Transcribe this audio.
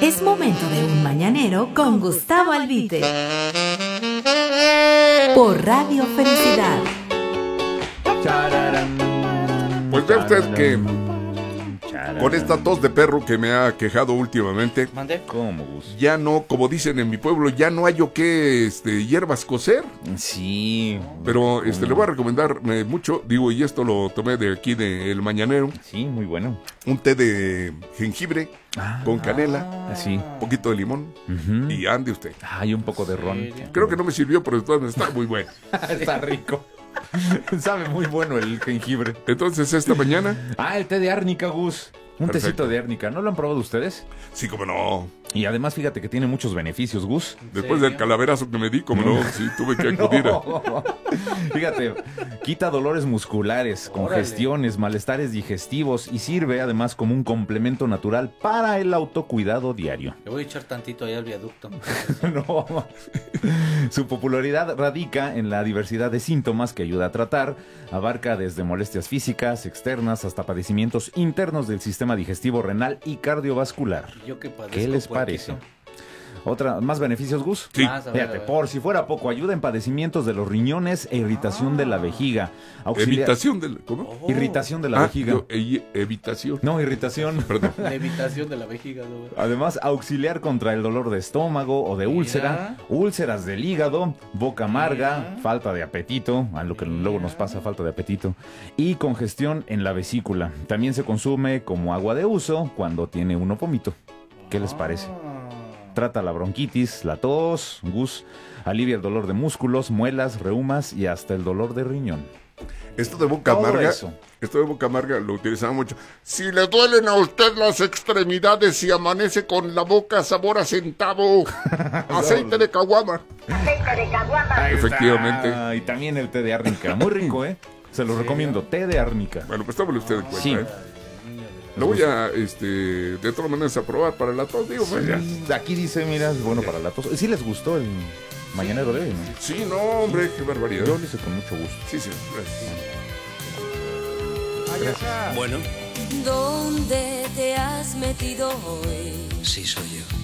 Es momento de un mañanero con Gustavo Albite. Por Radio Felicidad. Pues ve usted que con esta tos de perro que me ha quejado últimamente, ¿Mande? ¿Cómo, Gus? ya no, como dicen en mi pueblo, ya no hay yo qué hierbas cocer. Sí. Pero le voy a recomendar mucho, digo, y esto lo tomé de aquí de El Mañanero, Sí, muy bueno. un té de jengibre con canela, Así. un poquito de limón y ande usted. Hay un poco de ron. Creo que no me sirvió, pero de todas maneras está muy bueno. Está rico. Sabe muy bueno el jengibre. Entonces esta mañana, El té de árnica, Gus. Un Perfecto. tecito de árnica. ¿No lo han probado ustedes? sí, como no, Y además, fíjate que tiene muchos beneficios, Gus. después del calaverazo que me di, como no, sí, tuve que acudir a... Fíjate, quita dolores musculares, congestiones, malestares digestivos y sirve además como un complemento natural para el autocuidado diario. Le voy a echar tantito allá al viaducto. No. Su popularidad radica en la diversidad de síntomas que ayuda a tratar. Abarca desde molestias físicas, externas, hasta padecimientos internos del sistema digestivo, renal y cardiovascular. Yo que padezco ¿Qué les puerquito. parece? ¿Más beneficios, Gus? Sí. Más, a ver, Fíjate, a ver. por si fuera poco, ayuda en padecimientos de los riñones e irritación de la vejiga. Evitación del... ¿Cómo? Irritación de la vejiga. Evitación. No, irritación. Perdón. La evitación de la vejiga. ¿No? Además, auxiliar contra el dolor de estómago o de úlcera, úlceras del hígado, boca amarga, falta de apetito, a lo que luego nos pasa, falta de apetito, y congestión en la vesícula. También se consume como agua de uso cuando tiene uno vómito. ¿Qué les parece? Trata la bronquitis, la tos, Gus, alivia el dolor de músculos, muelas, reumas y hasta el dolor de riñón. Esto de boca Todo amarga, eso. esto de boca amarga lo utilizaba mucho. Si le duelen a usted las extremidades y amanece con la boca sabor a centavo, aceite de caguama. Ahí Efectivamente. está. Y también el té de árnica, muy rico, ¿eh? Se lo recomiendo, té de árnica. Bueno, pues tómale usted en cuenta, Sí. ¿eh? Lo voy a, de todas maneras, a probar para la tos, digo, pues ya. Aquí dice, mira, es bueno para la tos. ¿Sí les gustó el mañanero de hoy, no? Sí, no, hombre, qué barbaridad. Yo lo hice con mucho gusto. Sí, sí, gracias. Bueno, ¿Dónde te has metido hoy? sí soy yo.